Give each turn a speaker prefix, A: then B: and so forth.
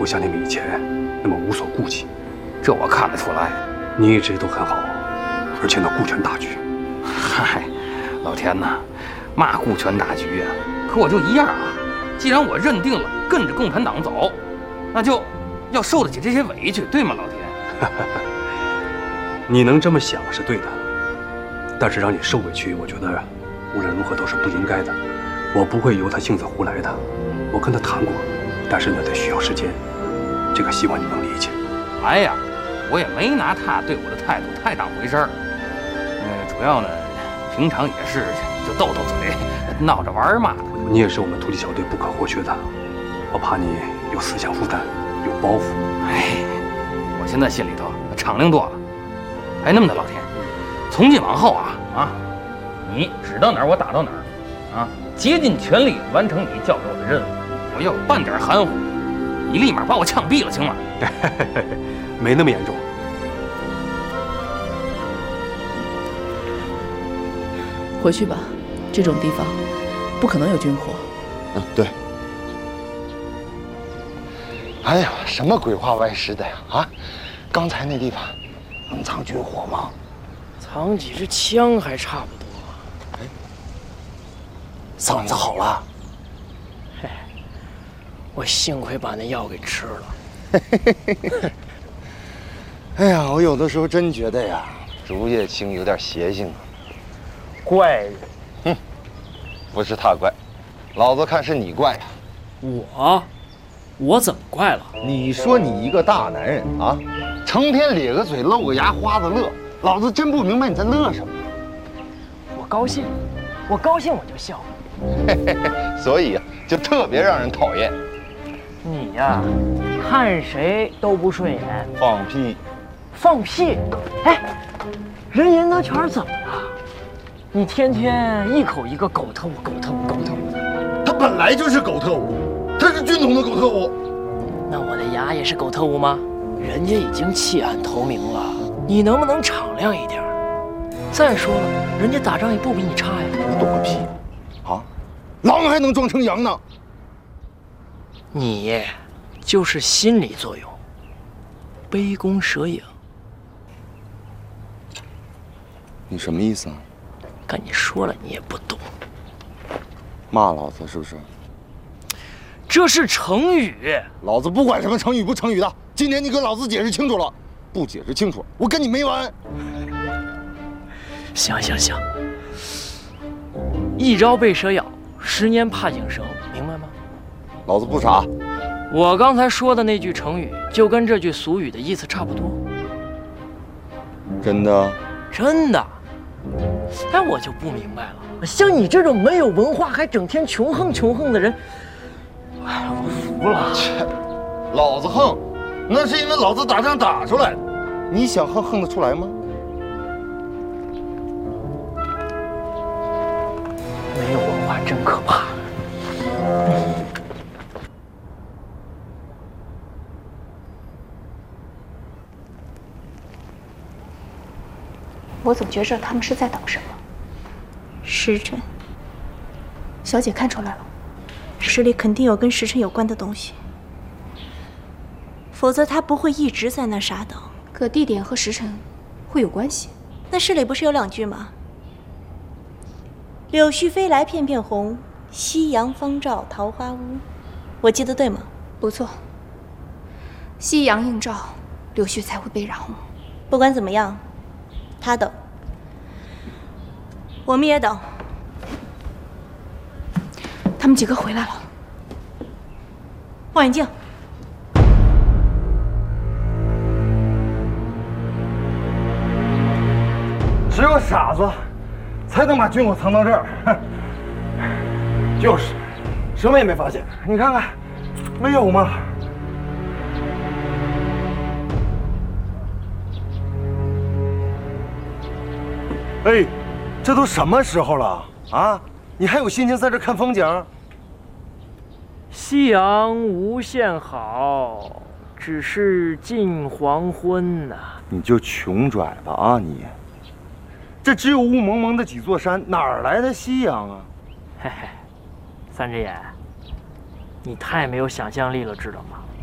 A: 不像你们以前那么无所顾忌。
B: 这我看得出来，
A: 你一直都很好，而且能顾全大局。
B: 嗨，老田呐，嘛顾全大局啊？可我就一样啊，既然我认定了跟着共产党走，那就要受得起这些委屈，对吗，老田？
A: 你能这么想是对的，但是让你受委屈，我觉得无论如何都是不应该的。我不会由他性子胡来的，我跟他谈过，但是那得需要时间，这个希望你能理解。
B: 哎呀，我也没拿他对我的态度太当回事儿。主要呢，平常也是就斗斗嘴，闹着玩嘛的。
A: 你也是我们突击小队不可或缺的，我怕你有思想负担，有包袱。
B: 哎，我现在心里头敞亮多了。哎，那么的，老田，从今往后啊，你指到哪儿我打到哪儿，啊，竭尽全力完成你交给我的任务。我要有半点含糊，你立马把我枪毙了，行吗？
A: 没那么严重。
C: 回去吧，这种地方不可能有军火。
D: 对。哎呀，什么鬼话外事的呀？啊，刚才那地方能藏军火吗？
E: 藏几支枪还差不多。
D: 哎，嗓子好了。
E: 嘿，我幸亏把那药给吃了。
D: 哎呀，我有的时候真觉得呀，竹叶青有点邪性啊。
E: 怪人，
D: 哼，不是他怪，老子看是你怪呀。
E: 我怎么怪了？
D: 你说你一个大男人啊，成天咧个嘴露个牙花子乐，老子真不明白你在乐什么。
E: 我高兴我就笑。
D: 嘿嘿嘿，所以呀，就特别让人讨厌。
E: 你呀，看谁都不顺眼。
D: 放屁！
E: 放屁！哎，人严德全怎么了？你天天一口一个狗特务，狗特务，狗特务的。
D: 他本来就是狗特务，他是军统的狗特务。
E: 那我的牙也是狗特务吗？人家已经弃暗投明了，你能不能敞亮一点？再说了，人家打仗也不比你差呀。
D: 你懂个屁！啊，狼还能装成羊呢？
E: 你就是心理作用，杯弓蛇影。
D: 你什么意思啊？
E: 跟你说了，你也不懂。
D: 骂老子是不是？
E: 这是成语。
D: 老子不管什么成语不成语的，今天你跟老子解释清楚了，不解释清楚，我跟你没完。
E: 行，一朝被蛇咬，10年怕井绳，明白吗？
D: 老子不傻。
E: 我刚才说的那句成语，就跟这句俗语的意思差不多。
D: 真的？
E: 真的。哎，我就不明白了，像你这种没有文化还整天穷横的人，哎，我服了。
D: 切，老子横，那是因为老子打仗打出来的。你想横得出来吗？
E: 没有文化真可怕。
F: 我总觉着他们是在等什么。
G: 时辰，小姐看出来了，这里肯定有跟时辰有关的东西，否则他不会一直在那傻等。
F: 可地点和时辰会有关系？
G: 那诗里不是有2句吗？柳絮飞来片片红，夕阳方照桃花坞。我记得对吗？
F: 不错。夕阳映照，柳絮才会被染红。
G: 不管怎么样，他等，我们也等。
F: 他们几个回来了。
G: 望远镜。
D: 只有傻子才能把军火藏到这儿。就是，什么也没发现。你看看，没有吗？哎，这都什么时候了啊？你还有心情在这看风景？
E: 夕阳无限好，只是近黄昏呐。
D: 你就穷拽吧啊你！这只有雾蒙蒙的几座山，哪儿来的夕阳啊？
E: 嘿嘿，三只眼，你太没有想象力了，知道吗？